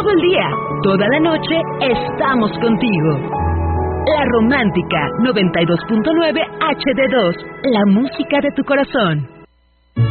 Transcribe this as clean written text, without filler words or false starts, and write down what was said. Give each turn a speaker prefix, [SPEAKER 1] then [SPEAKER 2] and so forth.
[SPEAKER 1] Todo el día, toda la noche, estamos contigo. La Romántica 92.9 HD2, la música de tu corazón.